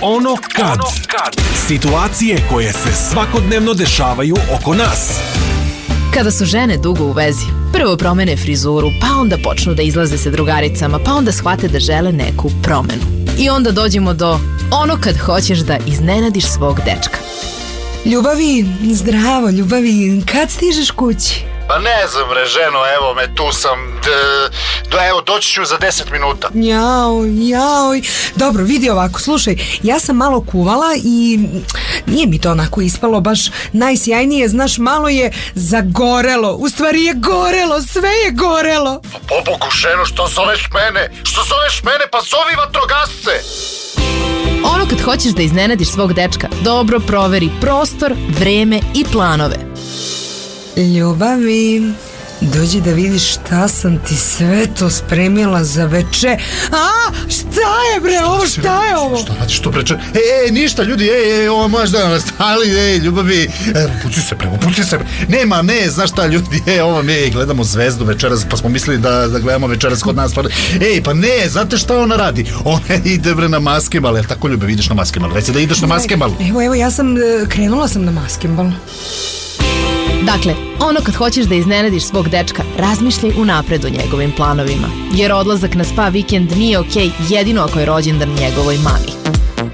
Ono kad. Situacije koje se svakodnevno dešavaju oko nas. Kada su žene dugo u vezi, prvo promene frizuru, pa onda počnu da izlaze sa drugaricama, pa onda shvate da žele neku promenu. I onda dođemo do ono kad hoćeš da iznenadiš svog dečka. Ljubavi, zdravo, ljubavi, kad stižeš kući? Pa ne znam bre, ženo, evo me, tu sam, evo doći ću za 10 minuta. Jao. Dobro, vidi ovako, slušaj, ja sam malo kuvala i nije mi to onako ispalo baš najsjajnije, znaš, malo je zagorelo, u stvari je gorelo, sve je gorelo. Pa pobogu, ženo, što zoveš mene, pa zovi vatrogasce. Ono kad hoćeš da iznenadiš svog dečka, dobro proveri prostor, vreme i planove. Ljubavi, dođi da vidiš šta sam ti sve to spremila za večer. Šta je bre ovo, šta je ovo? Što radiš to preče? Ništa ljudi, ovo možda nas stali, ljubavi, puci se, nema, znaš šta ljudi, ovo mi gledamo Zvezdu večeras, pa smo mislili da gledamo večeras kod nas, pa ne, znate šta ona radi? Ona ide bre na maskembal, jel tako Ljubav, ideš na maskembal, reci da ideš na maskembal. Evo, ja sam, krenula sam na maskembal. Dakle, ono kad hoćeš da iznenadiš svog dečka, razmišljaj unapred o njegovim planovima. Jer odlazak na spa vikend nije okej jedino ako je rođendan njegovoj mami.